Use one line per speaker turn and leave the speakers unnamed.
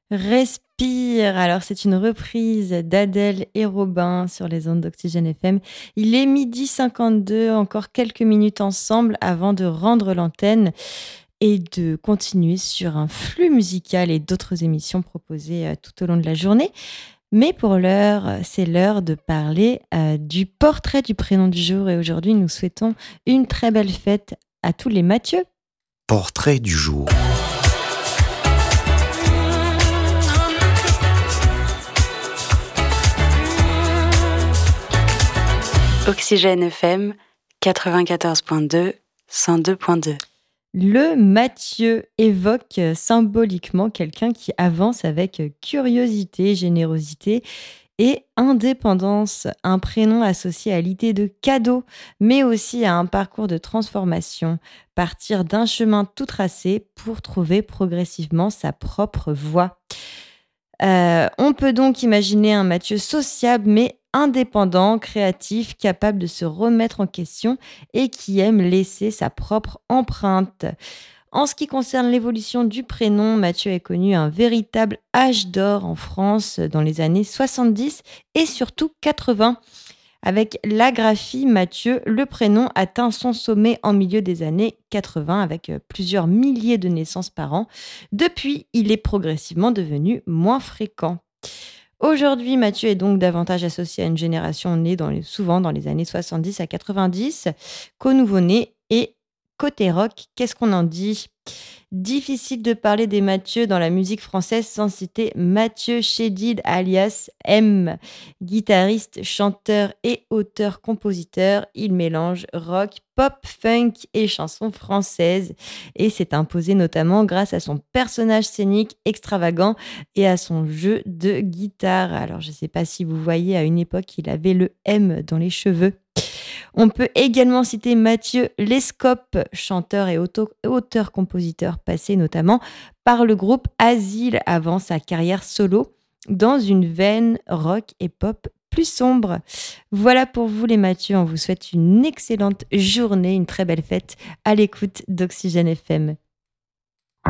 Respire. Alors, c'est une reprise d'Adèle et Robin sur les ondes d'Oxygène FM. Il est 12h52, encore quelques minutes ensemble avant de rendre l'antenne et de continuer sur un flux musical et d'autres émissions proposées tout au long de la journée. Mais pour l'heure, c'est l'heure de parler du portrait du prénom du jour. Et aujourd'hui, nous souhaitons une très belle fête à tous les Mathieu.
Portrait du jour.
Oxygène FM 94.2, 102.2.
Le Mathieu évoque symboliquement quelqu'un qui avance avec curiosité, générosité et indépendance. Un prénom associé à l'idée de cadeau, mais aussi à un parcours de transformation. Partir d'un chemin tout tracé pour trouver progressivement sa propre voie. On peut donc imaginer un Mathieu sociable, mais indépendant, créatif, capable de se remettre en question et qui aime laisser sa propre empreinte. En ce qui concerne l'évolution du prénom, Mathieu a connu un véritable âge d'or en France dans les années 70 et surtout 80. Avec la graphie Mathieu, le prénom atteint son sommet en milieu des années 80 avec plusieurs milliers de naissances par an. Depuis, il est progressivement devenu moins fréquent. Aujourd'hui, Mathieu est donc davantage associé à une génération née souvent dans les années 70 à 90 qu'au nouveau-né. Et côté rock, qu'est-ce qu'on en dit ? Difficile de parler des Mathieu dans la musique française sans citer Mathieu Chédid alias M. Guitariste, chanteur et auteur-compositeur, il mélange rock, pop, funk et chansons françaises et s'est imposé notamment grâce à son personnage scénique extravagant et à son jeu de guitare. Alors je ne sais pas si vous voyez, à une époque, il avait le M dans les cheveux. On peut également citer Mathieu Lescope, chanteur et auteur-compositeur passé notamment par le groupe Asile avant sa carrière solo, dans une veine rock et pop plus sombre. Voilà pour vous les Mathieu, on vous souhaite une excellente journée, une très belle fête à l'écoute d'Oxygène FM.